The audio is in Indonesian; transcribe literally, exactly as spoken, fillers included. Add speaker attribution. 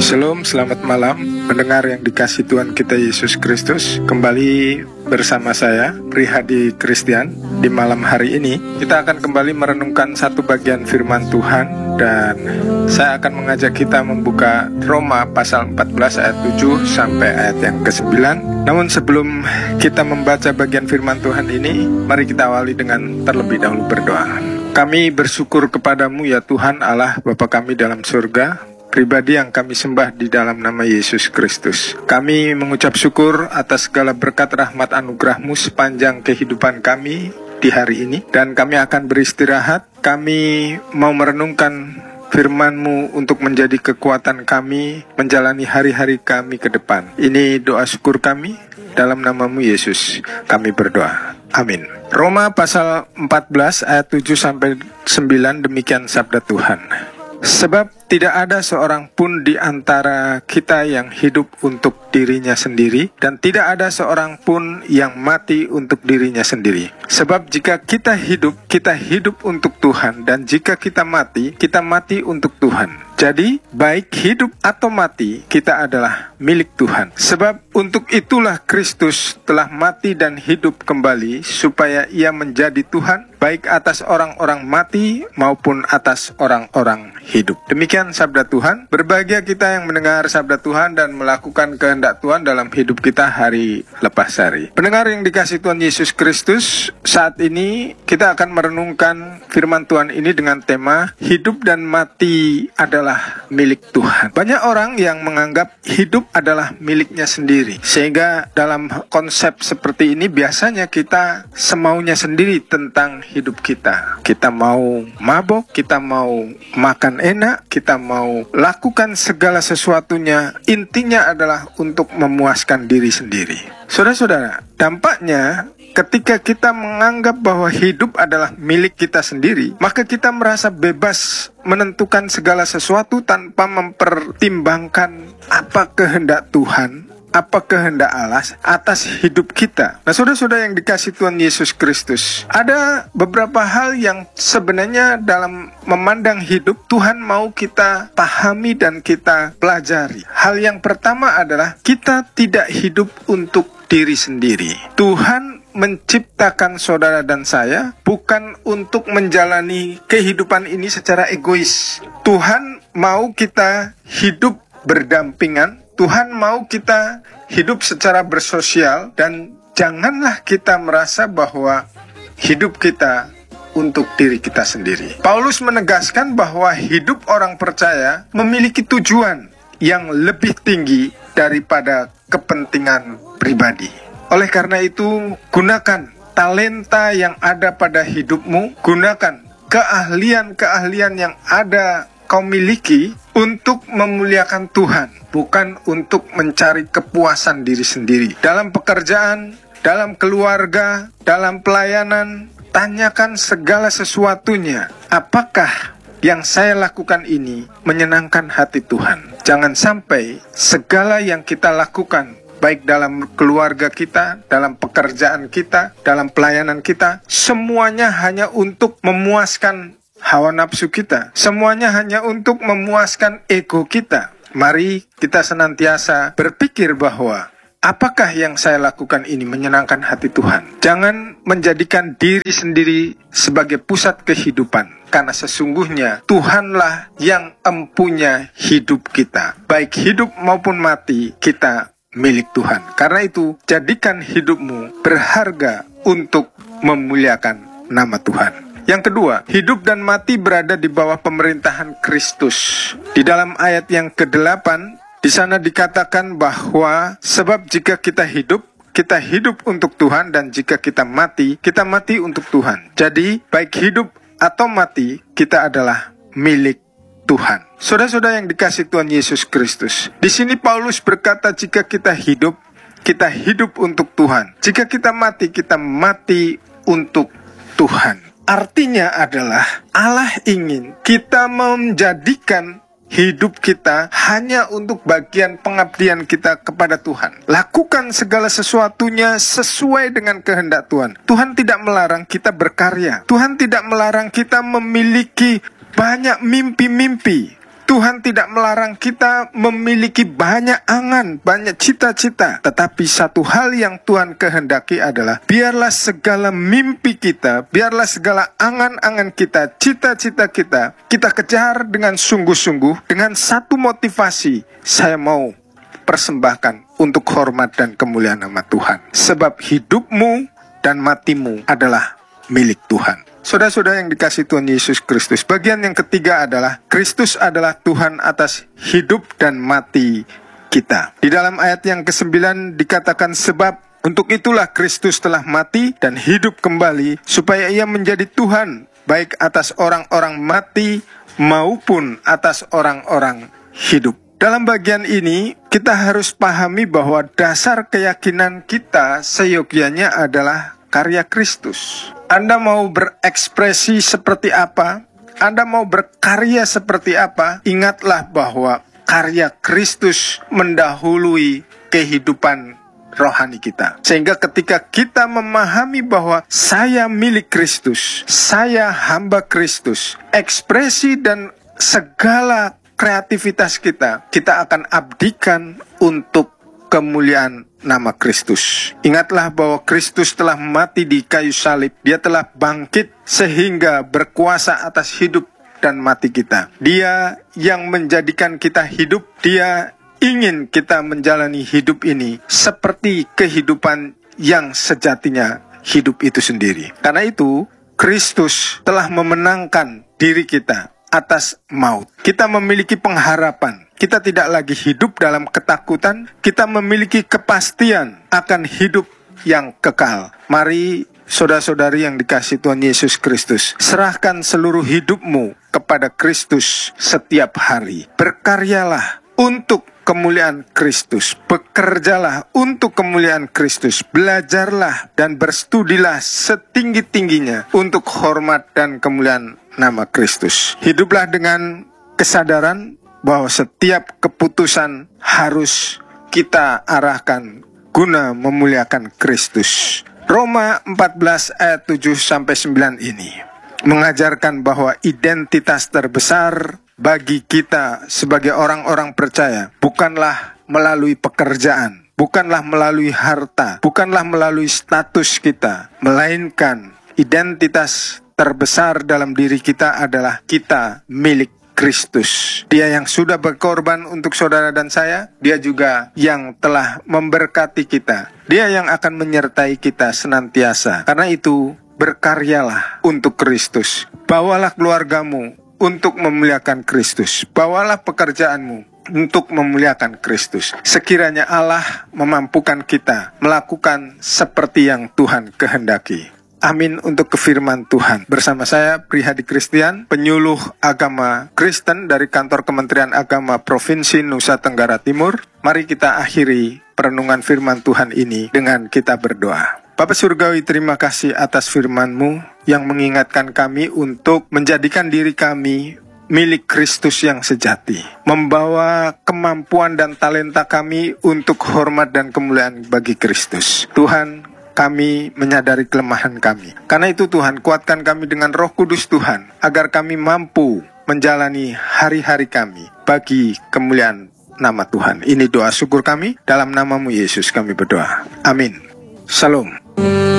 Speaker 1: Shalom, selamat malam pendengar yang dikasihi Tuhan kita Yesus Kristus. Kembali bersama saya, Prihadi Christian. Di malam hari ini kita akan kembali merenungkan satu bagian firman Tuhan, dan saya akan mengajak kita membuka Roma pasal empat belas ayat tujuh sampai ayat yang kesembilan. Namun sebelum kita membaca bagian firman Tuhan ini, mari kita awali dengan terlebih dahulu berdoa. Kami bersyukur kepadamu ya Tuhan Allah Bapa kami dalam surga, pribadi yang kami sembah di dalam nama Yesus Kristus. Kami mengucap syukur atas segala berkat rahmat anugerah-Mu sepanjang kehidupan kami di hari ini, dan kami akan beristirahat. Kami mau merenungkan firman-Mu untuk menjadi kekuatan kami menjalani hari-hari kami ke depan. Ini doa syukur kami dalam nama-Mu Yesus kami berdoa. Amin. Roma pasal empat belas ayat tujuh sampai sembilan, demikian sabda Tuhan. Sebab tidak ada seorang pun di antara kita yang hidup untuk dirinya sendiri, dan tidak ada seorang pun yang mati untuk dirinya sendiri. Sebab jika kita hidup, kita hidup untuk Tuhan, dan jika kita mati, kita mati untuk Tuhan. Jadi, baik hidup atau mati, kita adalah milik Tuhan. Sebab untuk itulah Kristus telah mati dan hidup kembali, supaya Ia menjadi Tuhan, baik atas orang-orang mati maupun atas orang-orang hidup. Demikian sabda Tuhan. Berbahagia kita yang mendengar sabda Tuhan dan melakukan kehendak Tuhan dalam hidup kita hari lepas hari. Pendengar yang dikasihi Tuhan Yesus Kristus, saat ini kita akan merenungkan firman Tuhan ini dengan tema hidup dan mati adalah milik Tuhan. Banyak orang yang menganggap hidup adalah miliknya sendiri, sehingga dalam konsep seperti ini biasanya kita semaunya sendiri tentang hidup kita. Kita mau mabok, kita mau makan enak, kita mau lakukan segala sesuatunya, intinya adalah untuk memuaskan diri sendiri. Saudara-saudara, dampaknya ketika kita menganggap bahwa hidup adalah milik kita sendiri, maka kita merasa bebas menentukan segala sesuatu tanpa mempertimbangkan apa kehendak Tuhan, apa kehendak Allah atas hidup kita. Nah, saudara-saudara yang dikasihi Tuhan Yesus Kristus, ada beberapa hal yang sebenarnya dalam memandang hidup Tuhan mau kita pahami dan kita pelajari. Hal yang pertama adalah kita tidak hidup untuk diri sendiri. Tuhan menciptakan saudara dan saya bukan untuk menjalani kehidupan ini secara egois. Tuhan mau kita hidup berdampingan. Tuhan mau kita hidup secara bersosial, dan janganlah kita merasa bahwa hidup kita untuk diri kita sendiri. Paulus menegaskan bahwa hidup orang percaya memiliki tujuan yang lebih tinggi daripada kepentingan pribadi. Oleh karena itu, gunakan talenta yang ada pada hidupmu, gunakan keahlian-keahlian yang ada kau miliki untuk memuliakan Tuhan, bukan untuk mencari kepuasan diri sendiri. Dalam pekerjaan, dalam keluarga, dalam pelayanan, tanyakan segala sesuatunya. Apakah yang saya lakukan ini menyenangkan hati Tuhan? Jangan sampai segala yang kita lakukan, baik dalam keluarga kita, dalam pekerjaan kita, dalam pelayanan kita, semuanya hanya untuk memuaskan hawa nafsu kita. Semuanya hanya untuk memuaskan ego kita. Mari kita senantiasa berpikir bahwa apakah yang saya lakukan ini menyenangkan hati Tuhan. Jangan menjadikan diri sendiri sebagai pusat kehidupan, karena sesungguhnya Tuhanlah yang empunya hidup kita. Baik hidup maupun mati, kita milik Tuhan. Karena itu, jadikan hidupmu berharga untuk memuliakan nama Tuhan. Yang kedua, hidup dan mati berada di bawah pemerintahan Kristus. Di dalam ayat yang kedelapan, di sana dikatakan bahwa sebab jika kita hidup, kita hidup untuk Tuhan, dan jika kita mati, kita mati untuk Tuhan. Jadi, baik hidup atau mati, kita adalah milik Tuhan. Saudara-saudara yang dikasihi Tuhan Yesus Kristus, di sini Paulus berkata jika kita hidup, kita hidup untuk Tuhan. Jika kita mati, kita mati untuk Tuhan. Artinya adalah Allah ingin kita menjadikan hidup kita hanya untuk bagian pengabdian kita kepada Tuhan. Lakukan segala sesuatunya sesuai dengan kehendak Tuhan. Tuhan tidak melarang kita berkarya. Tuhan tidak melarang kita memiliki banyak mimpi-mimpi. Tuhan tidak melarang kita memiliki banyak angan, banyak cita-cita. Tetapi satu hal yang Tuhan kehendaki adalah, biarlah segala mimpi kita, biarlah segala angan-angan kita, cita-cita kita, kita kejar dengan sungguh-sungguh, dengan satu motivasi, saya mau persembahkan untuk hormat dan kemuliaan nama Tuhan. Sebab hidupmu dan matimu adalah milik Tuhan. Saudara-saudara yang dikasihi Tuhan Yesus Kristus, bagian yang ketiga adalah Kristus adalah Tuhan atas hidup dan mati kita. Di dalam ayat yang kesembilan dikatakan, sebab untuk itulah Kristus telah mati dan hidup kembali, supaya ia menjadi Tuhan baik atas orang-orang mati maupun atas orang-orang hidup. Dalam bagian ini kita harus pahami bahwa dasar keyakinan kita seyogyanya adalah karya Kristus. Anda mau berekspresi seperti apa? Anda mau berkarya seperti apa? Ingatlah bahwa karya Kristus mendahului kehidupan rohani kita. Sehingga ketika kita memahami bahwa saya milik Kristus, saya hamba Kristus, ekspresi dan segala kreativitas kita, kita akan abdikan untuk kemuliaan nama Kristus. Ingatlah bahwa Kristus telah mati di kayu salib. Dia telah bangkit sehingga berkuasa atas hidup dan mati kita. Dia yang menjadikan kita hidup. Dia ingin kita menjalani hidup ini seperti kehidupan yang sejatinya hidup itu sendiri. Karena itu, Kristus telah memenangkan diri kita atas maut. Kita memiliki pengharapan. Kita tidak lagi hidup dalam ketakutan. Kita memiliki kepastian akan hidup yang kekal. Mari saudara-saudari yang dikasihi Tuhan Yesus Kristus, serahkan seluruh hidupmu kepada Kristus setiap hari. Berkaryalah untuk kemuliaan Kristus. Bekerjalah untuk kemuliaan Kristus. Belajarlah dan berstudilah setinggi-tingginya untuk hormat dan kemuliaan nama Kristus. Hiduplah dengan kesadaran bahwa setiap keputusan harus kita arahkan guna memuliakan Kristus. Roma empat belas ayat tujuh sampai sembilan ini mengajarkan bahwa identitas terbesar bagi kita sebagai orang-orang percaya bukanlah melalui pekerjaan, bukanlah melalui harta, bukanlah melalui status kita, melainkan identitas terbesar dalam diri kita adalah kita milik Kristus. Dia yang sudah berkorban untuk saudara dan saya. Dia juga yang telah memberkati kita. Dia yang akan menyertai kita senantiasa. Karena itu, berkaryalah untuk Kristus. Bawalah keluargamu untuk memuliakan Kristus. Bawalah pekerjaanmu untuk memuliakan Kristus. Sekiranya Allah memampukan kita melakukan seperti yang Tuhan kehendaki. Amin untuk kefirman Tuhan. Bersama saya, Prihadi Christian, penyuluh agama Kristen dari Kantor Kementerian Agama Provinsi Nusa Tenggara Timur. Mari kita akhiri perenungan firman Tuhan ini dengan kita berdoa. Bapa Surgawi, terima kasih atas firman-Mu yang mengingatkan kami untuk menjadikan diri kami milik Kristus yang sejati. Membawa kemampuan dan talenta kami untuk hormat dan kemuliaan bagi Kristus. Tuhan, kami menyadari kelemahan kami. Karena itu Tuhan, kuatkan kami dengan Roh Kudus Tuhan, agar kami mampu menjalani hari-hari kami bagi kemuliaan nama Tuhan. Ini doa syukur kami, dalam nama-Mu Yesus kami berdoa. Amin. Shalom.